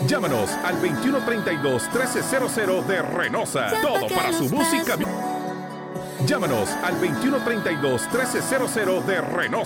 Llámanos al 2132-1300 de Renosa. Todo para su música. Llámanos al 2132-1300 de Renosa.